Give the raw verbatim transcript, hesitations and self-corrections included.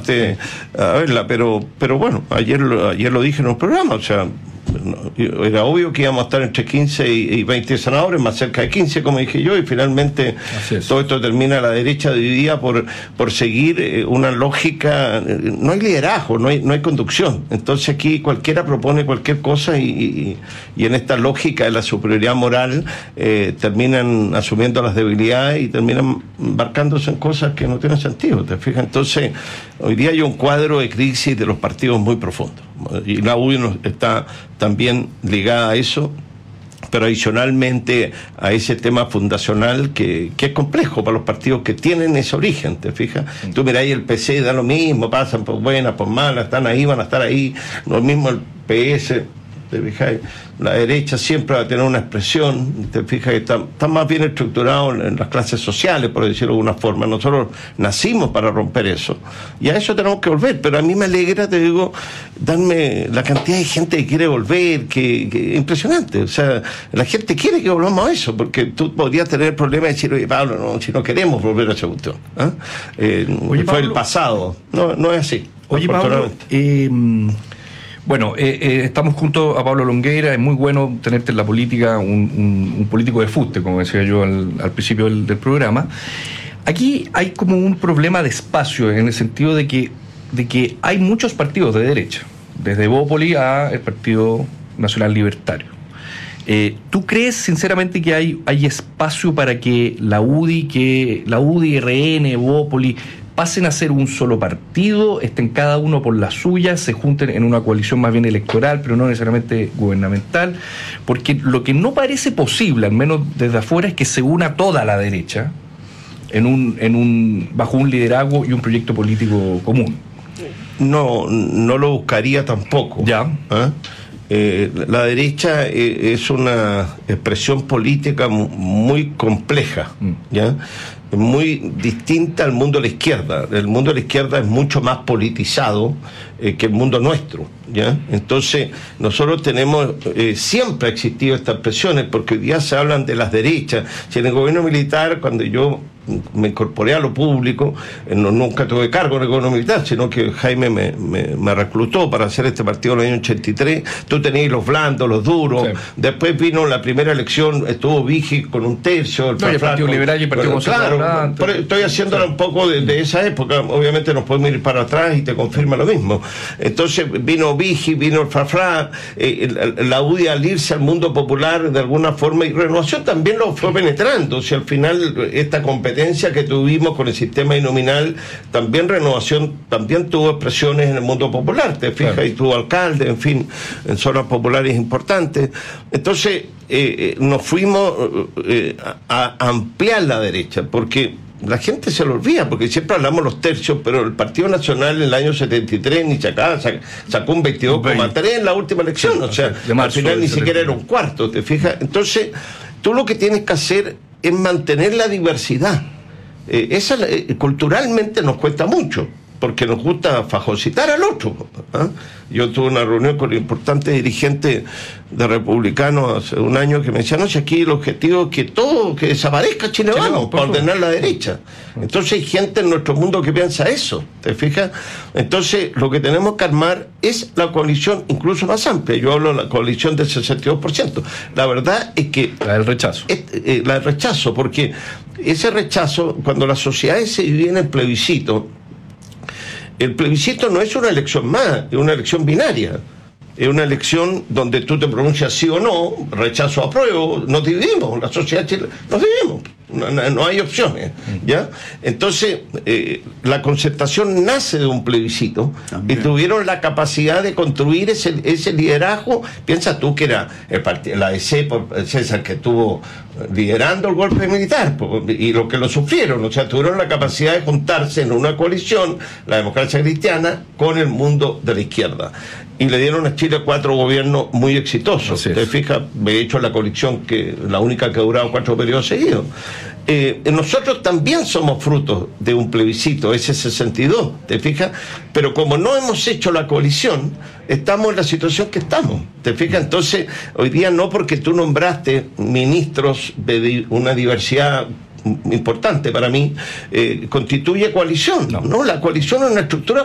usted a verla, pero pero bueno, ayer lo, ayer lo dije en un programa, o sea, era obvio que íbamos a estar entre quince y veinte senadores, más cerca de quince, como dije yo, y finalmente todo esto termina a la derecha dividida por, por seguir una lógica. No hay liderazgo, no hay, no hay conducción. Entonces aquí cualquiera propone cualquier cosa y, y, y en esta lógica de la superioridad moral eh, terminan asumiendo las debilidades y terminan embarcándose en cosas que no tienen sentido, ¿te fijas? Entonces hoy día hay un cuadro de crisis de los partidos muy profundo, y la U D I está también ligada a eso, pero adicionalmente a ese tema fundacional que, que es complejo para los partidos que tienen ese origen, ¿te fijas? Sí. Tú mirá, ahí el P C da lo mismo, pasan por buenas, por malas, están ahí, van a estar ahí, lo mismo el P S, ¿te fijas? La derecha siempre va a tener una expresión, te fijas que está, está más bien estructurado en, en las clases sociales, por decirlo de alguna forma. Nosotros nacimos para romper eso, y a eso tenemos que volver, pero a mí me alegra, te digo, darme la cantidad de gente que quiere volver, que, que impresionante, o sea, la gente quiere que volvamos a eso, porque tú podrías tener el problema de decir, oye, Pablo, no, si no queremos volver a esa cuestión, ¿eh? Eh, oye, fue Pablo, el pasado, no, no es así. Oye, Pablo, eh... Bueno, eh, eh, estamos junto a Pablo Longueira, es muy bueno tenerte en la política, un, un, un político de fuste, como decía yo al, al principio del, del programa. Aquí hay como un problema de espacio, en el sentido de que, de que hay muchos partidos de derecha, desde Evópoli a el Partido Nacional Libertario. Eh, ¿Tú crees sinceramente que hay, hay espacio para que la U D I, que la U D I, R N, Evópoli pasen a ser un solo partido, estén cada uno por la suya, se junten en una coalición más bien electoral, pero no necesariamente gubernamental? Porque lo que no parece posible, al menos desde afuera, es que se una toda la derecha en un, en un, bajo un liderazgo y un proyecto político común. No, no lo buscaría tampoco. Ya. ¿Eh? Eh, la derecha eh, es una expresión política muy compleja, mm. ¿ya? Muy distinta al mundo de la izquierda. El mundo de la izquierda es mucho más politizado eh, que el mundo nuestro, ¿ya? Entonces nosotros tenemos, eh, siempre ha existido estas expresiones, porque hoy día se hablan de las derechas. Si en el gobierno militar, cuando yo me incorporé a lo público, eh, no, nunca tuve cargo en el gobierno militar, sino que Jaime me, me, me reclutó para hacer este partido en el año ochenta y tres. Tú tenías los blandos, los duros, sí. Después vino la primera elección, estuvo Vigi con un tercio, el, no, el Partido Liberal y el Partido Conservador. Claro, estoy haciéndola sí. un poco de, de esa época, obviamente nos podemos ir para atrás y te confirma lo mismo. Entonces vino Vigi, vino el Frafra, eh, la, la U D I al irse al mundo popular de alguna forma, y Renovación también lo fue penetrando. O sea, al final esta competencia que tuvimos con el sistema binominal, también Renovación también tuvo expresiones en el mundo popular, te fijas, claro. Y tuvo alcalde, en fin, en zonas populares importantes. Entonces eh, nos fuimos eh, a, a ampliar la derecha, porque la gente se lo olvida, porque siempre hablamos los tercios, pero el Partido Nacional en el año setenta y tres ni sacaba, sacó un veintidós coma tres en la última elección, sí, o sea, al final ni siquiera era un cuarto, ¿te fijas? Entonces tú lo que tienes que hacer es mantener la diversidad. Eh, esa eh, culturalmente nos cuesta mucho, porque nos gusta fagocitar al otro, ¿eh? Yo tuve una reunión con importantes dirigentes de republicanos hace un año que me decían, no, si aquí el objetivo es que todo, que desaparezca Chile, Chile Vamos, para ordenar la derecha. Entonces hay gente en nuestro mundo que piensa eso, ¿te fijas? Entonces lo que tenemos que armar es la coalición incluso más amplia. Yo hablo de la coalición del sesenta y dos por ciento. La verdad es que... La del rechazo. Es, eh, la del rechazo, porque ese rechazo, cuando las sociedades se dividen en plebiscito, el plebiscito no es una elección más, es una elección binaria. Es una elección donde tú te pronuncias sí o no, rechazo o apruebo, nos dividimos, la sociedad chilena, nos dividimos, no, no, no hay opciones, ¿ya? Entonces, eh, la concertación nace de un plebiscito. También. Y tuvieron la capacidad de construir ese, ese liderazgo. Piensa tú que era el part- la E C, César, que estuvo liderando el golpe militar, y lo que lo sufrieron, o sea, tuvieron la capacidad de juntarse en una coalición, la democracia cristiana, con el mundo de la izquierda. Y le dieron a Chile cuatro gobiernos muy exitosos. Te fijas, he hecho la coalición, que la única que ha durado cuatro periodos seguidos. Eh, nosotros también somos frutos de un plebiscito, ese sesenta y dos, ¿te fijas? Pero como no hemos hecho la coalición, estamos en la situación que estamos, ¿te fijas? Entonces, hoy día no porque tú nombraste ministros de una diversidad importante para mí, eh, constituye coalición. No. no, la coalición es una estructura